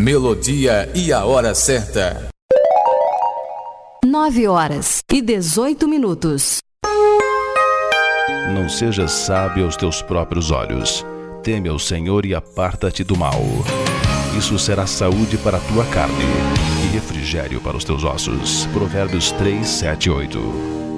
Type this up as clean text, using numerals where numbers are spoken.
melodia e a hora certa. 9h18. Não sejas sábio aos teus próprios olhos. Teme ao Senhor e aparta-te do mal. Isso será saúde para a tua carne e refrigério para os teus ossos. Provérbios 3, 7, 8.